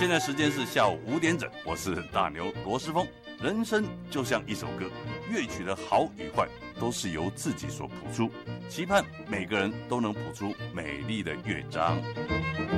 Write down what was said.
现在时间是下午5点整，我是大牛罗斯峰。人生就像一首歌，乐曲的好与坏都是由自己所谱出，期盼每个人都能谱出美丽的乐章。